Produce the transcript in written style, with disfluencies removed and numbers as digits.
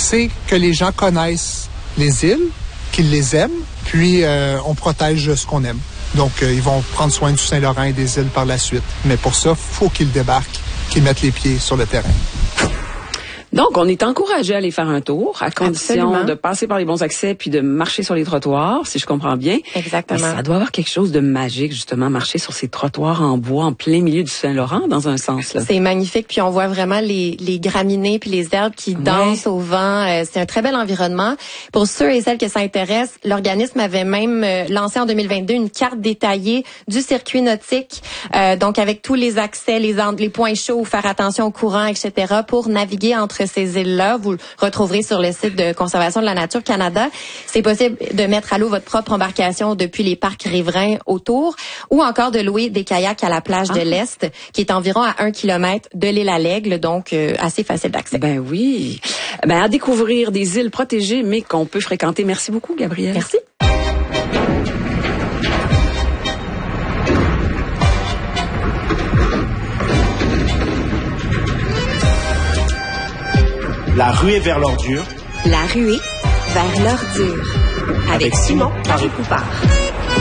c'est que les gens connaissent les îles, qu'ils les aiment, puis on protège ce qu'on aime. Donc, ils vont prendre soin du Saint-Laurent et des îles par la suite. Mais pour ça, faut qu'ils débarquent, qu'ils mettent les pieds sur le terrain. Donc, on est encouragé à aller faire un tour, à condition Absolument. de passer par les bons accès puis de marcher sur les trottoirs, si je comprends bien. Exactement. Mais ça doit avoir quelque chose de magique, justement, marcher sur ces trottoirs en bois en plein milieu du Saint-Laurent, dans un sens, là. C'est magnifique, puis on voit vraiment les graminées puis les herbes qui dansent au vent. C'est un très bel environnement. Pour ceux et celles que ça intéresse, l'organisme avait même lancé en 2022 une carte détaillée du circuit nautique, donc avec tous les accès, les points chauds, faire attention au courant, etc., pour naviguer entre ces îles-là. Vous le retrouverez sur le site de Conservation de la Nature Canada. C'est possible de mettre à l'eau votre propre embarcation depuis les parcs riverains autour, ou encore de louer des kayaks à la plage de l'Est, qui est environ à 1 kilomètre de l'île à l'Aigle, donc assez facile d'accès. Ben oui. Ben, à découvrir des îles protégées, mais qu'on peut fréquenter. Merci beaucoup, Gabrielle. Merci. La ruée vers l'ordure. La ruée vers l'ordure. Avec Simon Marie Coupard.